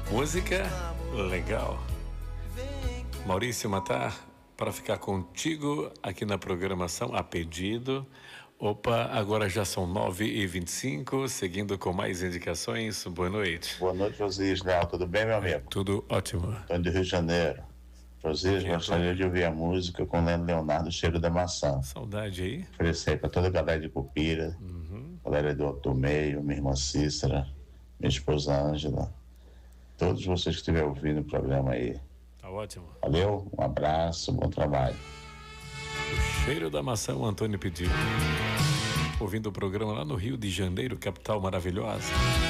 Música legal. Maurício Matar, para ficar contigo aqui na programação, a pedido. Opa, agora já são 9h25, seguindo com mais indicações. Boa noite. Boa noite, Josias Leal. Tudo bem, meu amigo? Tudo ótimo. Estou do Rio de Janeiro. Josias, gostaria de ouvir a música com Leonardo, Cheiro da Maçã. Saudade aí. Oferecer para toda a galera de Cupira, galera do meio, minha irmã Cícera, minha esposa Ângela, todos vocês que estiverem ouvindo o programa aí. Tá ótimo. Valeu, um abraço, bom trabalho. O Cheiro da Maçã, o Antônio pediu. Ouvindo o programa lá no Rio de Janeiro, capital maravilhosa.